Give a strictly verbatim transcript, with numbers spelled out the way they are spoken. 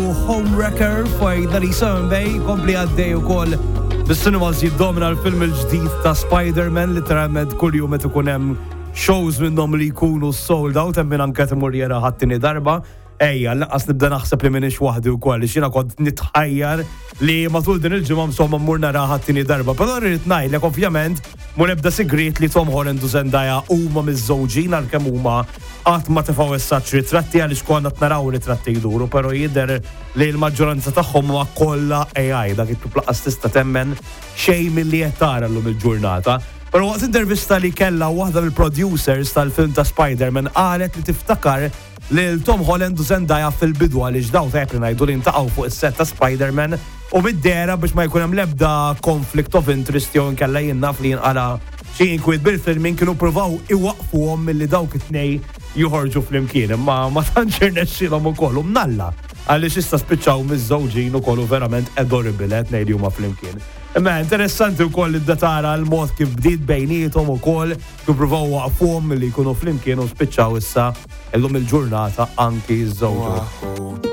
Homewrecker finally Sunday kompli għaddej ukoll bis-cinemas jiddomina l-film il-ġdid ta' Spider-Man literalment kull jum qed ikun hemm shows minnhom li jkunu sold out hemm min anke timur jara ħattini darba. Ejja, laqas nibda naħseb li minix waħdi wkoll li xina kont nitħajjar li matul din il-ġimgħa insomma mmur nara ħattini darba. Però rrid ngħidlek ovvjament mu nebda sigriet li Tom Holland u Zendaya huma miż-żewġin għalkemm huma qatt ma tefgħu essaċ ritratti għaliex konna qed naraw ritratti jduru, però jidher li l-maġġoranza tagħhom huwa kollha A I dak it laqas tista' temmen xejn milli qed tara llum il-ġurnata. Però waqt intervista li kellha waħda mill-producers tal-film ta' Spider-Man qalet li tiftakar li Tom Holland u Zendaya fil-bidu għaliex daw ta' jepri ngħidu li ntaqgħu fuq is-set ta' Spider-Man u bid-dera biex ma jkun hemm l-ebda conflict of interest jew inkella jinnaf li jinqala xi inkwit bil-filmin kienu pruvaw iwaqfuhom milli dawk it-tnej joħorġu flimkien imma ma tantx irnexxielhom ukoll mnalla għaliex issa spiċċaw miż-żewġin ukoll verament adorable qed ngħidu huma flimkien. Imma interessanti wkoll id-datara l-mod kif bdiet bejniethom ukoll kif pruvaw waqfuhom milli jkunu flimkien u spiċċaw issa illum il-ġurnata anki ż-żewġ.